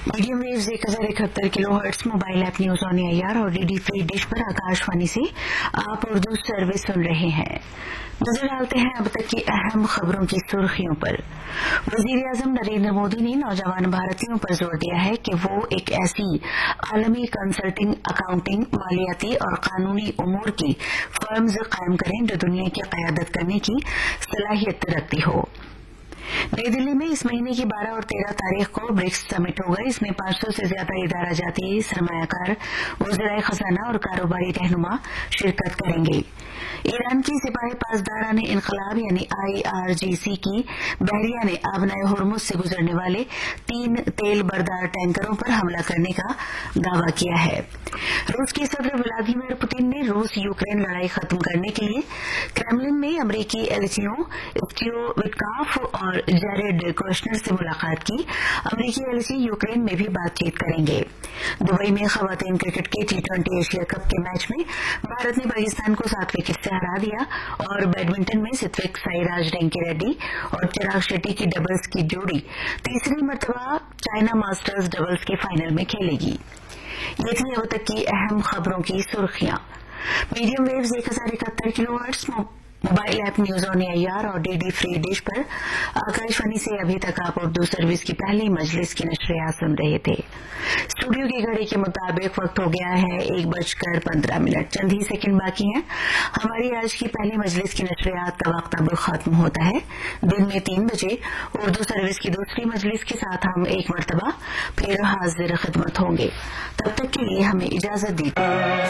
Medium waves 1071 kilohertz mobile app news on AIR और DD free dish पर आकाशवाणी से आप उर्दू सर्विस सुन रहे हैं। नजर डालते हैं अब तक की अहम खबरों की सुर्खियों पर। वजीर-ए-आजम नरेंद्र मोदी ने नौजवान भारतीयों पर जोर दिया है कि वो एक ऐसी आलमी कंसल्टिंग, अकाउंटिंग, मालियाती और कानूनी उमूर की फर्म्स कायम करें जो दुनिया की क़यादत करने की सलाहियत रखती हो। नई दिल्ली में इस महीने की 12 और 13 तारीख को ब्रिक्स समिट होगा। इसमें 500 से ज्यादा इदारा जाती सरमायाकार, वज़राए खजाना और कारोबारी रहनुमा शिरकत करेंगे। ईरान की सिपाही पासदारान इनकलाब यानी IRGC की बहरिया ने आबनाए हुर्मुज से गुजरने वाले 3 तेल बरदार टैंकरों पर हमला करने का दावा किया है। रूस के सदर व्लादिमीर पुतिन ने रूस यूक्रेन लड़ाई खत्म करने के लिए क्रेमलिन में अमरीकी एलचियों स्टीव विटकॉफ और जैरेड कुश्नर से मुलाकात की। अमरीकी एलची यूक्रेन में भी बातचीत करेंगे। दुबई में खवातीन क्रिकेट के T20 एशिया कप के मैच में भारत ने पाकिस्तान को 7 विकेट से हरा दिया और बैडमिंटन में सित्विक साईराज रेंकी रेड्डी और चिराग शेट्टी की डबल्स की जोड़ी तीसरी मर्तबा चाइना मास्टर्स डबल्स के फाइनल में खेलेगी। ये थी अब तक की अहम खबरों की सुर्खियां। Medium waves 1071 kilohertz mobile app news on AIR और डीडी फ्री डिश पर आकाशवाणी से अभी तक आप उर्दू सर्विस की पहली मजलिस की नशरियात सुन रहे थे। स्टूडियो की घड़ी के मुताबिक वक्त हो गया है 1:15। चंद ही सेकंड बाकी हैं। हमारी आज की पहली मजलिस की नशरियात का वक्त अब खत्म होता है। दिन में 3 बजे उर्दू सर्विस की दूसरी मजलिस के साथ हम एक मरतबा फिर हाजिर खिदमत होंगे। तब तक के लिए हमें इजाजत दीजिए।